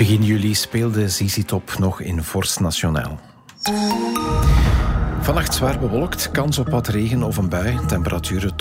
Begin juli speelde ZZ Top nog in Forst Nationaal. Vannacht zwaar bewolkt, kans op wat regen of een bui. Temperaturen tot